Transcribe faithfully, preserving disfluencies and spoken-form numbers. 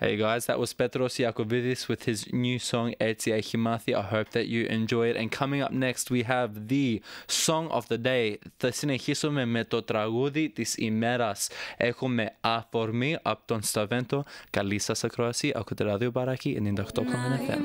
Hey guys, that was Petros Iacovidis with his new song Έτσι έχει μάθει. I hope that you enjoy it. And coming up next we have the song of the day. Θα συνεχίσουμε με το τραγούδι της ημέρας. Έχουμε αφορμή από τον Σταβέντο. Καλή σας ακρόαση. Ακούτε ράδιο Μπαράκι ενενήντα οκτώ κόμμα ένα εφ εμ.